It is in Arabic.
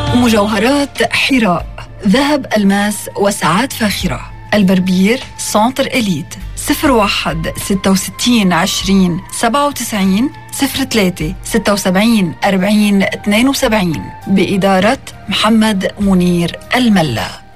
مجوهرات حراء، ذهب، ألماس وساعات فاخرة. البربير سنتر إليت. 01 66 20 97 03 76 40 72 بإدارة محمد منير الملا.